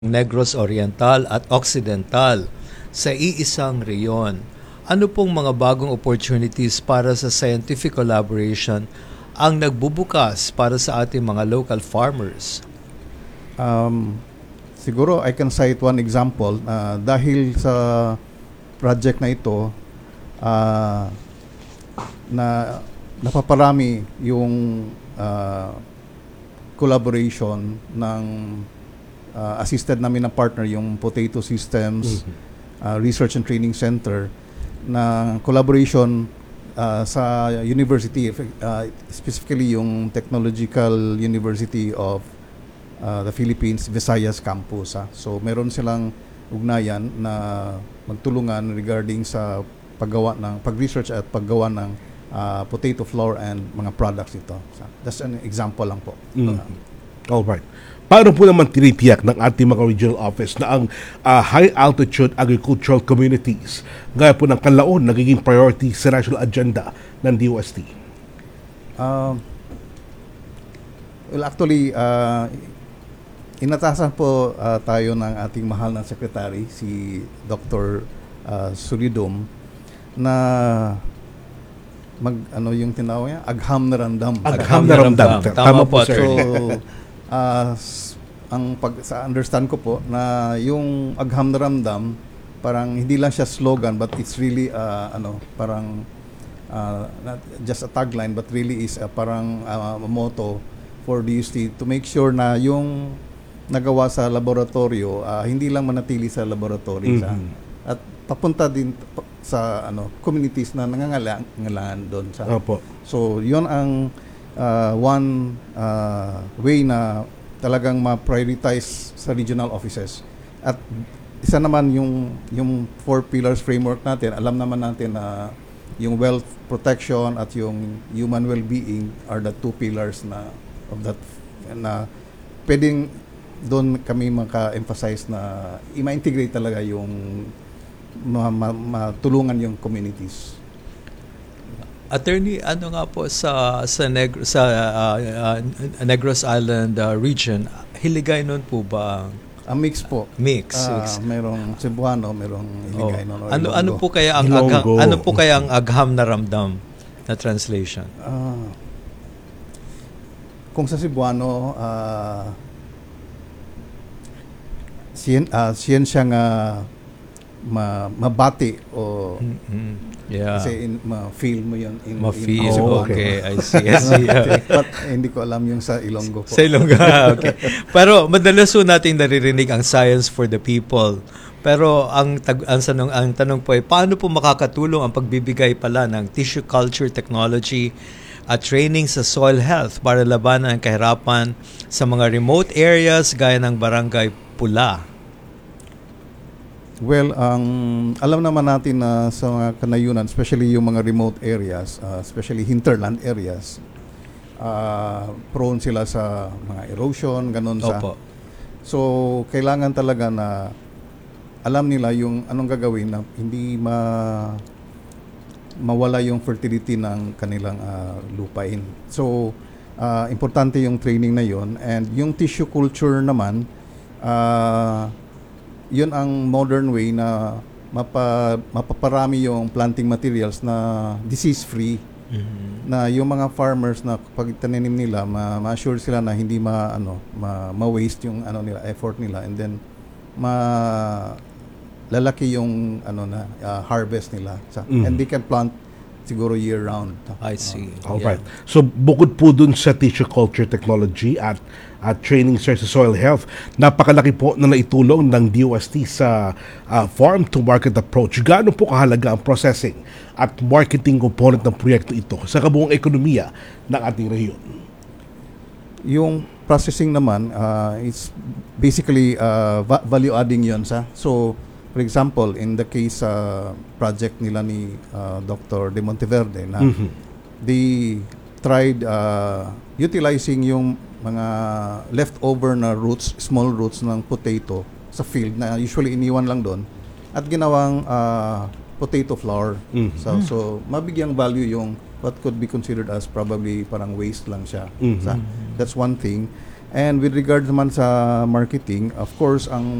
Negros Oriental at Occidental sa iisang reyon. Ano pong mga bagong opportunities para sa scientific collaboration ang nagbubukas para sa ating mga local farmers? Siguro I can cite one example. Dahil sa project na ito, na napaparami yung collaboration ng assisted namin na partner, yung Potato Systems Research and Training Center, na collaboration sa university, specifically yung Technological University of the Philippines, Visayas Campus. So meron silang ugnayan na magtulungan regarding sa pag-research at paggawa ng potato flour and mga products ito. So, that's an example lang po. Alright. Paano po naman tinitiyak ng ating mga regional office na ang high altitude agricultural communities gaya po ng Canlaon nagiging priority sa national agenda ng DOST? Well, actually, inatasan po tayo ng ating mahal na secretary, si Dr. Solidum, na yung tinawag niya, agham na ramdam. Agham na ramdam. Tama po, sir. So, sa understand ko po na yung agham na ramdam, parang hindi lang siya slogan, but it's really parang not just a tagline, but really is parang a motto for DOST to make sure na yung nagawa sa laboratorio hindi lang manatili sa laboratory at papunta din sa communities na nangangailangan doon sa. Opo. So, 'yon ang one way na talagang ma-prioritize sa regional offices. At isa naman yung 4 pillars framework natin. Alam naman natin na yung wealth protection at yung human well-being are the 2 pillars na of that, na pwedeng doon kami maka-emphasize na i-integrate talaga yung matulungan yung communities. Attorney, ano nga po sa Negros Island region, Hiligay nun po ba? Mix po. Mix. Merong Cebuano, merong Hiligay nun. Ano po kaya ang agham na ramdam na translation? Kung sa Cebuano, siyensya nga mabati o kasi ma-feel mo yun ma-feel, okay. I see. But hindi ko alam yung sa Ilonggo po. Sa Ilonggo, okay. Pero madalas po nating naririnig ang science for the people. Pero ang tanong po ay paano po makakatulong ang pagbibigay pala ng tissue culture technology at training sa soil health para labanan ang kahirapan sa mga remote areas gaya ng Barangay Pula? Well, alam naman natin na sa mga kanayunan, especially yung mga remote areas, especially hinterland areas, prone sila sa mga erosion, ganun sa. Opo. So, kailangan talaga na alam nila yung anong gagawin na hindi mawala yung fertility ng kanilang lupain. So, importante yung training na yon, and yung tissue culture naman, yun ang modern way na mapaparami yung planting materials na disease-free. Na yung mga farmers na pag tananim nila, ma-assure sila na hindi ma-waste yung nila, effort nila, and then lalaki yung harvest nila. And they can plant siguro year round. I see. Alright. So bukod po dun sa tissue culture technology at training sa soil health, napakalaki po na naitulong ng DOST sa farm to market approach. Gaano po kahalaga ang processing at marketing component ng proyekto ito sa kabuong ekonomiya ng ating rehiyon? Yung processing naman, it's basically value adding yun sa. So, for example, in the case project nila ni Dr. De Monteverde, na they tried utilizing yung mga leftover na roots, small roots ng potato sa field na usually iniwan lang doon, at ginawang potato flour. So mabigyang value yung what could be considered as probably parang waste lang siya. That's one thing. And with regard naman sa marketing, of course, ang